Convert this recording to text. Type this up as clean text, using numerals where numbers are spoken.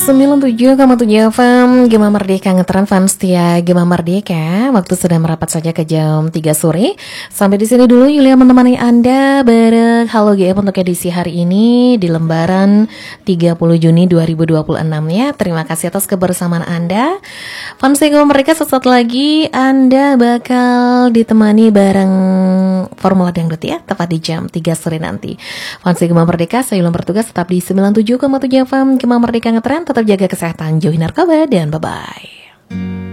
97,7 FM Gema Merdeka ngetren fans setia Gema Merdeka. Waktu sudah merapat saja ke jam 3 sore. Sampai di sini dulu Yulia menemani Anda bareng Halo GM untuk edisi hari ini di lembaran 30 Juni 2026 ya. Terima kasih atas kebersamaan Anda. Fans Gema Merdeka, sesaat lagi Anda bakal ditemani bareng Formula Dangdut ya, tepat di jam 3 sore nanti. Fans Gema Merdeka, saya ulang bertugas tetap di 97,7 FM Gema Merdeka ngetren. Tetap jaga kesehatan, jauhi narkoba, dan bye-bye.